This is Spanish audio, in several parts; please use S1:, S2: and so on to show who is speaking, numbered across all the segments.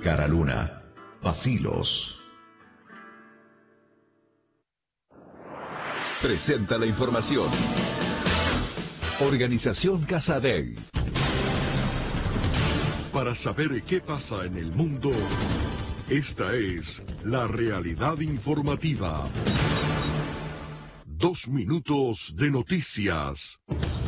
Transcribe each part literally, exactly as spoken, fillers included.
S1: Cara Luna, Bacilos.
S2: Presenta la información. Organización Casadei.
S3: Para saber qué pasa en el mundo, esta es la realidad informativa. Dos minutos de noticias.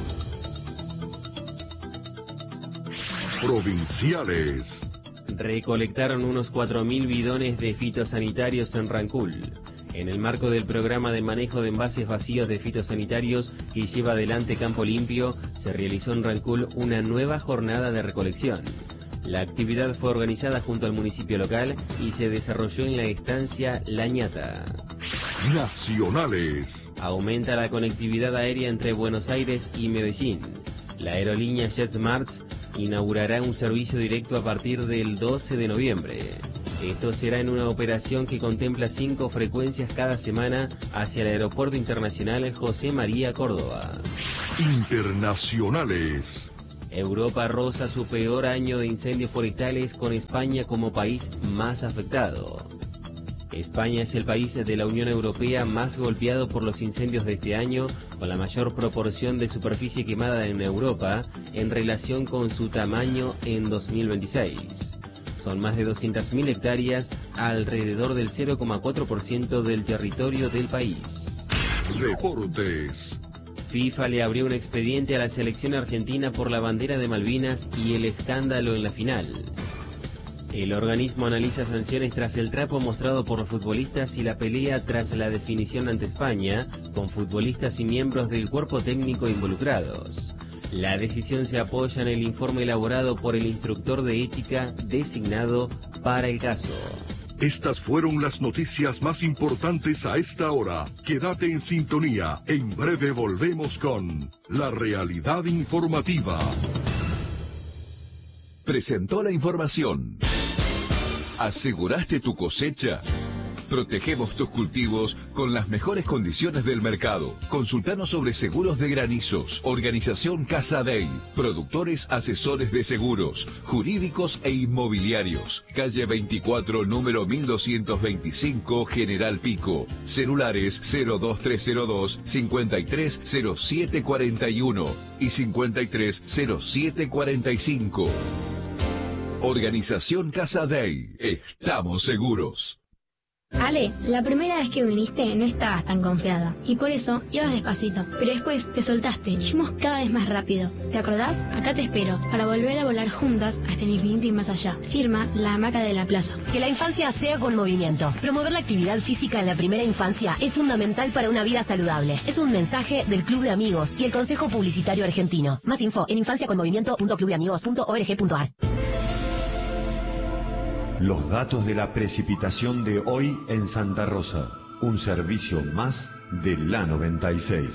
S3: Provinciales.
S4: Recolectaron unos cuatro mil bidones de fitosanitarios en Rancul. En el marco del programa de manejo de envases vacíos de fitosanitarios que lleva adelante Campo Limpio, se realizó en Rancul una nueva jornada de recolección. La actividad fue organizada junto al municipio local y se desarrolló en la estancia La Ñata.
S3: Nacionales.
S4: Aumenta la conectividad aérea entre Buenos Aires y Medellín. La aerolínea JetMarts inaugurará un servicio directo a partir del doce de noviembre. Esto será en una operación que contempla cinco frecuencias cada semana hacia el Aeropuerto Internacional José María Córdoba.
S3: Internacionales.
S4: Europa roza su peor año de incendios forestales con España como país más afectado. España es el país de la Unión Europea más golpeado por los incendios de este año, con la mayor proporción de superficie quemada en Europa en relación con su tamaño en dos mil veintiséis. Son más de doscientas mil hectáreas, alrededor del cero coma cuatro por ciento del territorio del país.
S3: Deportes.
S4: FIFA le abrió un expediente a la selección argentina por la bandera de Malvinas y el escándalo en la final. El organismo analiza sanciones tras el trapo mostrado por los futbolistas y la pelea tras la definición ante España, con futbolistas y miembros del cuerpo técnico involucrados. La decisión se apoya en el informe elaborado por el instructor de ética designado para el caso.
S3: Estas fueron las noticias más importantes a esta hora. Quédate en sintonía. En breve volvemos con la realidad informativa.
S2: Presentó la información. ¿Aseguraste tu cosecha? Protegemos tus cultivos con las mejores condiciones del mercado. Consultanos sobre seguros de granizos. Organización Casadei. Productores asesores de seguros, jurídicos e inmobiliarios. Calle veinticuatro, número mil doscientos veinticinco, General Pico. Celulares cero dos tres cero dos, cincuenta y tres cero siete cuarenta y uno y cincuenta y tres cero siete cuarenta y cinco. Organización Casadei. Estamos seguros.
S5: Ale, la primera vez que viniste no estabas tan confiada y por eso ibas despacito, pero después te soltaste y fuimos cada vez más rápido. ¿Te acordás? Acá te espero para volver a volar juntas hasta el infinito y más allá. Firma La Hamaca de la Plaza.
S6: Que la infancia sea con movimiento. Promover la actividad física en la primera infancia es fundamental para una vida saludable. Es un mensaje del Club de Amigos y el Consejo Publicitario Argentino. Más info en infancia con movimiento punto club de amigos punto org punto ar.
S7: Los datos de la precipitación de hoy en Santa Rosa. Un servicio más de la noventa y seis.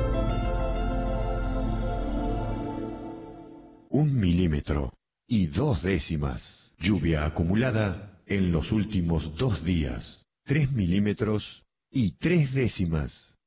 S7: Un milímetro y dos décimas. Lluvia acumulada en los últimos dos días. Tres milímetros y tres décimas.